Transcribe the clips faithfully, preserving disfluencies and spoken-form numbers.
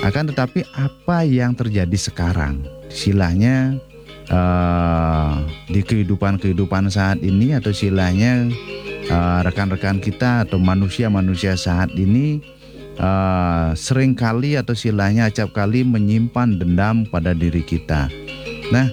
Akan tetapi apa yang terjadi sekarang, istilahnya uh, di kehidupan-kehidupan saat ini, atau istilahnya uh, rekan-rekan kita atau manusia-manusia saat ini uh, seringkali atau istilahnya acap kali menyimpan dendam pada diri kita. Nah,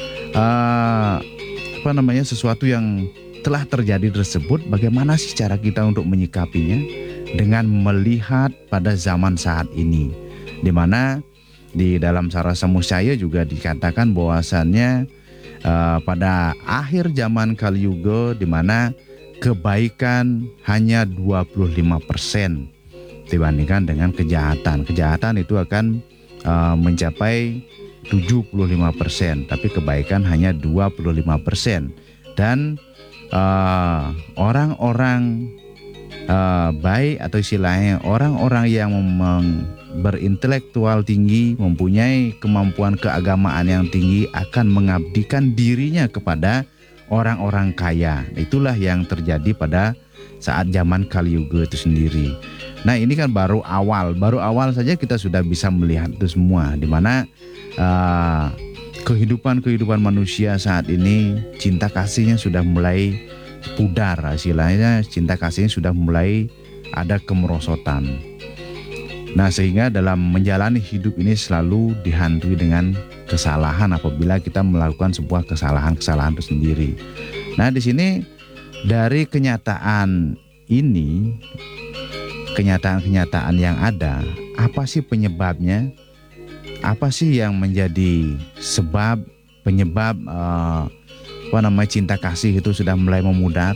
uh, apa namanya sesuatu yang telah terjadi tersebut, bagaimana sih cara kita untuk menyikapinya dengan melihat pada zaman saat ini, di mana di dalam Sarasa Musaya juga dikatakan bahwasannya uh, pada akhir zaman Kali Yuga, di mana kebaikan hanya dua puluh lima persen dibandingkan dengan kejahatan. Kejahatan itu akan uh, mencapai tujuh puluh lima persen, tapi kebaikan hanya dua puluh lima persen. Dan uh, orang-orang uh, baik atau istilahnya orang-orang yang mem- berintelektual tinggi, mempunyai kemampuan keagamaan yang tinggi, akan mengabdikan dirinya kepada orang-orang kaya. Itulah yang terjadi pada saat zaman Kali Yuga itu sendiri. Nah, ini kan baru awal, baru awal saja kita sudah bisa melihat itu semua, di mana uh, kehidupan-kehidupan manusia saat ini, cinta kasihnya sudah mulai pudar, istilahnya cinta kasihnya sudah mulai ada kemerosotan. Nah, sehingga dalam menjalani hidup ini selalu dihantui dengan kesalahan apabila kita melakukan sebuah kesalahan-kesalahan itu sendiri. Nah, di sini dari kenyataan ini, kenyataan-kenyataan yang ada, apa sih penyebabnya? Apa sih yang menjadi sebab penyebab uh, apa namanya cinta kasih itu sudah mulai memudar?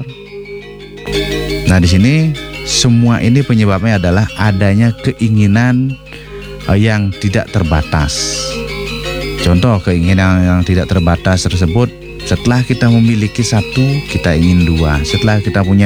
Nah, di sini semua ini penyebabnya adalah adanya keinginan uh, yang tidak terbatas. Contoh keinginan yang tidak terbatas tersebut, setelah kita memiliki satu, kita ingin dua. Setelah kita punya